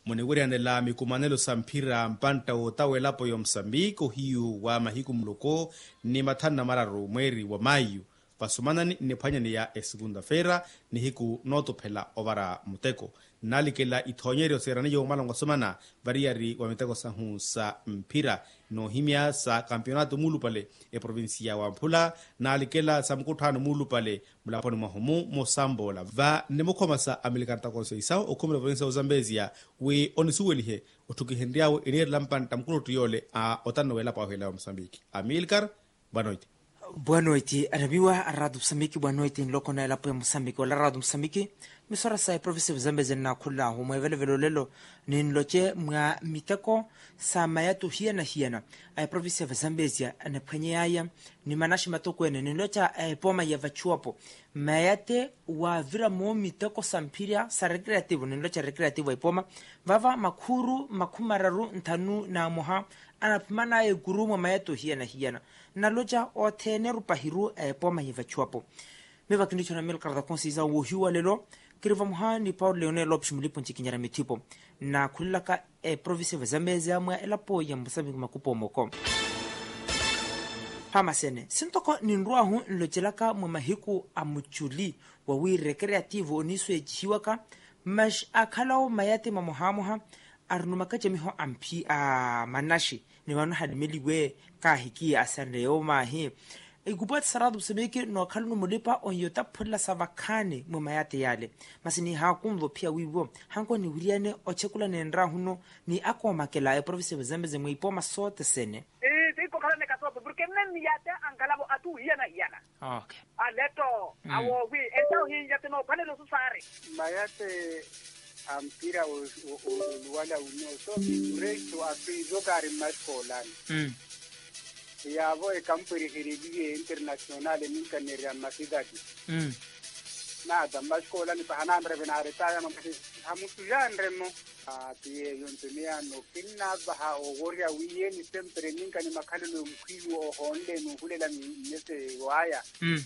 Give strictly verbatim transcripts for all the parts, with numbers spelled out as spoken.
monewerianela mikumanelo sampira mpanta otawelapo yo Msambiko hiyu wa mahiku mloko ni mathana mararu mweri wa mayu pasumanani nephwanyani ya segunda-feira ni hiku notophela ovara muteko nalikela ithonyeryo serani yo malongo somana variari wa miteko sahu sa mpira no himya sa kampeonato mulupale e provincia wa Mphula nalikela sa mkuthano mulupale mulaponi mahumu mosambola va nemukhoma sa amerikanta konso isao okhomela provincia Zambezia we onisuwelihe othukihendiawo eneri lampanta mkulotu yole a otanowela pa hela wa Msambiki Amilcar Banoite. Boa noite, arabiwa arado Msambiki, boa noite nloko na elapo ya Msambiki wala arado Msambiki misora sa province ya Zambezia na kula humo vele vele lelo ni nloche mga miteko sa mayatu hiana hiana ay province ya Zambezia na pwenye haya ni manashi matoko ene ni nlocha ay poma ya vachuapo mayate wa vira mo miteko sa mpiria sa recreativo ni nlocha recreativo ay poma vava makuru makumararu ntanu na moha anapimana ay gurumo mayatu hiana hiana na loja o teneru pahiru e poma hiva chuapo meva kindicho na mel karda konsiza wo hiwa lelo kiriva muhani Paul Leonel Lopes mulipo nchikinyara mitipo na kulaka e province ya Zambezia mwa elapo ya Msambiki makupo moko Hamasene sintoko ninrua hu nlojelaka mwa mahiku amuchuli wa wi recreative oniswe chiwaka mash akalao mayate mamohamoha arnumaka jamiho ampi a manashi ni wanu hadimeliwe kahiki asanreo mahi igubat saradu Msambiki no kalunu mulipa onyota phula savakane mu mayate yale masini hakumvo pia wiwo hanko ni wiliane ochekula nendra huno ni akomakela e province ya Zambezia mu ipoma sote sene eh iko kala ne kasopo porque nem yate angalabo atu yana yana okay aleto mm. awo wi eto hinjate no panelo susare mayate ampira wala uno so directo afizo kari maskolani mm yavo e campuri hirigie internazionale minka neria masidati mm nada maskolani pahanandre venare taya no hamusu yandremo ati yontumia no kinna baha o woria wiye ni sempre minka ni makalelo mkhiwo o honde no hulela nese waya mm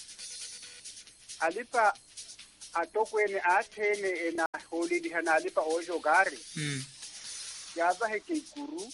alipa atokwene athene ena holidi hanalipa ojo gari mm yaba heke guru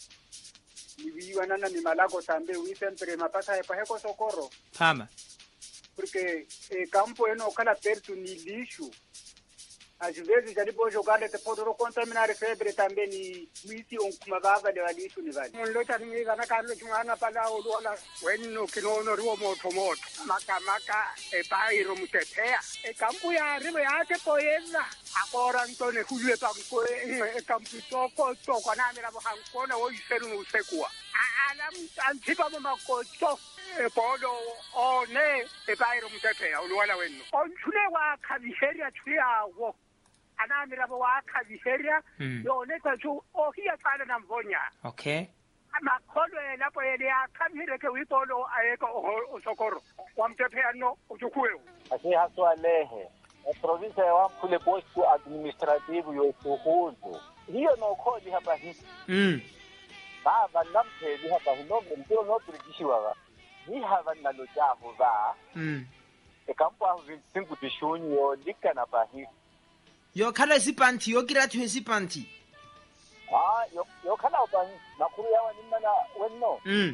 nibiwana na ni malago tambe wi sempre mapasa epa heko sokoro pama porque e campo eno kala perto ni lixo às vezes já depois jogar te pode contaminar febre também ni miti on kuma baba de lixo ni vale on lota ni gana karlo chungana pala o lola wenno kinono ruo moto moto maka maka e pairo mutepea e campo ya ribe ya te poeza agora ntone hulwe pa ko e campo toko toko na mira bo hankona o iseru no sekua ala antipa mo makoto e polo o ne e pairo mutepea o lola wenno on chule wa kabiheria chule awo ana mirabo wa kabiheria mm. yo ne kwa chu o hiya kana na mvonya okay ama kholo ela po ele akhamire ke wipolo ayeko o sokoro wamtepea no uchukue asi haswalehe e province ya Mphula posto administrativo yo suhuzo hiyo no kholi hapa hivi mm baba nampheli hapa no mpilo no turikishiwa ni hava nalo jaho ba mm e kampo aho vinsingu tishuni yo dikana pa hivi yo khala sipanti yo kirathu sipanti ah yo yo khala ba nakuru yawa nimana wenno mm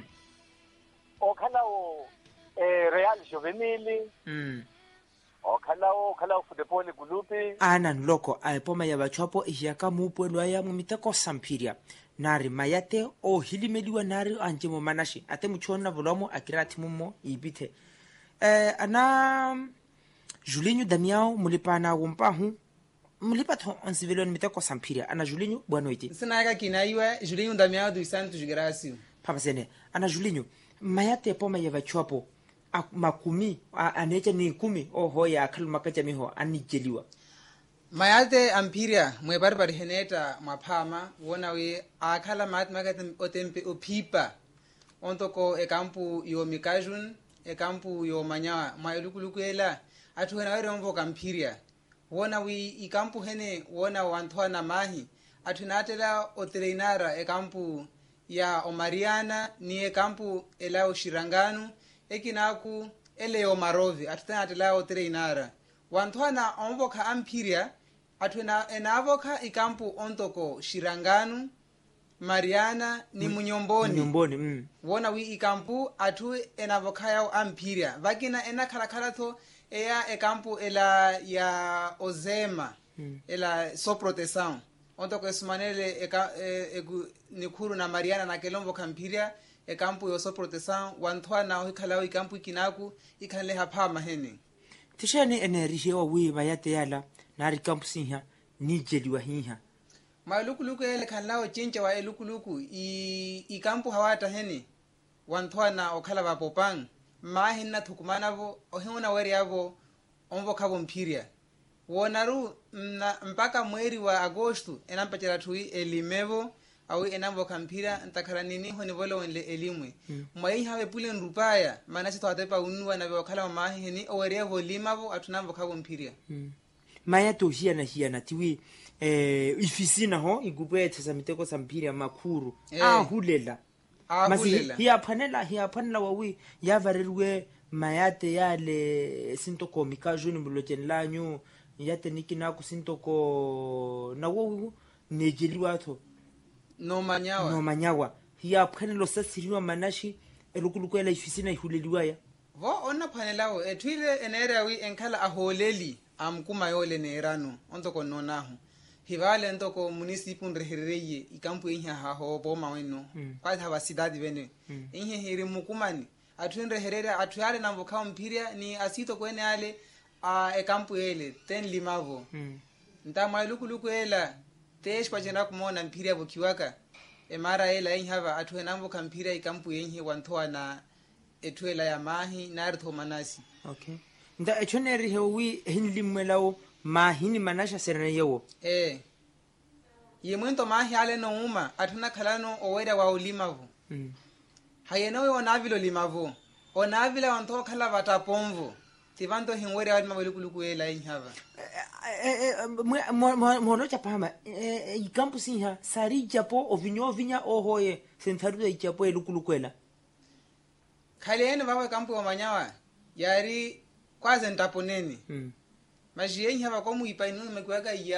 o khala o eh Real Juvenile mm o khala o khala football gulupi ana nloko aipoma ya bachopo ihaka mupwelwa ya mumiteko sampiria nari mayate o hilimeliwa nari anje mo manashi ate muchona volomo akirati mumo ibite eh ana Julinho Damião mulipana wompahu mulipa to onsivelon miteko sampiria ana Julinho boa noite sinaka kinaiwa Julinho Damião dos Santos Gracio papa sene ana Julinho mayate poma ya bachopo makumi anecha ni kumi oho ya kalma kacha miho anijeliwa mayate ampiria mwe barbari heneta maphama wona we akhala mat magate otempe ophipa ontoko e campo yo mikajun e campo yo manya mayulukulukwela athu hena re mvo kampiria wona we i campo hene wona wanthwana mahi athu natela otreinara e campo ya Omariana ni e campo elao Shiranganu ekinaku eleo Marovi athu natela otreinara wanthwana omvoka ampiria athu ena enavoka ikampu ontoko Shiranganu Mariana ni Munyomboni Munyomboni mm. wona wi ikampu athu enavoka yao Ampiria vakina ena khalakhala tho eya ekampu ela ya Ozema mm. ela Soproteção ontoko esumanele eka e, e, nikhuru na Mariana na kelombo Kampiria ekampu yo Soproteção wanthwana ohikhala ikampu ikinaku ikhanle haphama hene tishani ene rihewa wi bayate yala na rikampu siha nijeliwa hiha malukuluku ele khanlao chincha wa elukuluku i ikampu hawata hene wanthwana okhala bapopang mahinna thukumanavo ohengona weri yavo omvo khavo Mpiria wonaru mna, mpaka mweri wa Agosto enampachela thui elimevo au enamvo Kampiria ntakhala nini honi volo wenle elimwe mm. mwai have pule nrupaya manasi twatepa unwa na wakhala mahi heni oweri yavo limavo atunamvo khavo Mpiria mm. maya to hiya na hiya na tiwi eh ifisina ho igubwe tsa miteko sa Mpiria makhuru eh. ahulela ahulela hiya phanela hiya phanela wawi yavarerwe mayate yale sintoko mikajuni mbulochen lanyu yate nikina ku sintoko na wo nejeliwa tho no manyawa no manyawa hiya phanelo sasiriwa manashi elukulukwela ifisina ihuleliwa ya vo ona phanelawo ethwile enere wi enkhala aholeli amkuma yole nerano ontoko nonahu hivale ntoko municipal nrehereye ikampu inya ha ho boma wenu mm. kwa thaba sidadi bene mm. inhe hiri mukumani atwendre herere atwale na mvokao Mpiria ni asito kwene ale a ekampu ele ten limavo mm. ntama lukuluku ela tesh kwa jena kumona Mpiria vokiwaka emara ela inhava atwe namvoka Mpiria ikampu yenye wanthoa na etwela ya mahi na artho manasi okay nda echoneri hewi hinlimwelao mahini manasha serene yewo eh yemwento mahi ale no uma atuna khalano owera wa ulimavu mm. hayenowe onavilo limavo onavila ontho khala vatapomvo tivanto hinwere wa mabelukuluku ela inhava mono chapama ikampu siha sari japo ovinyo vinya ohoye sentharu japo elukulukwela khalene bawe kampu wa manyawa yari kwaze ntaponeni mm. majiye inhava komu ipainu mekuaga iya